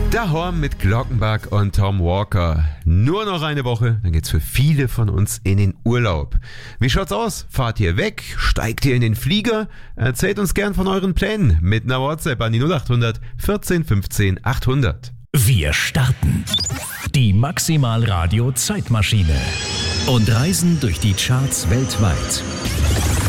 Daheim mit Glockenbach und Tom Walker. Nur noch eine Woche, dann geht's für viele von uns in den Urlaub. Wie schaut's aus? Fahrt ihr weg? Steigt ihr in den Flieger? Erzählt uns gern von euren Plänen mit einer WhatsApp an die 0800 14 15 800. Wir starten die Maximal Radio Zeitmaschine und reisen durch die Charts weltweit.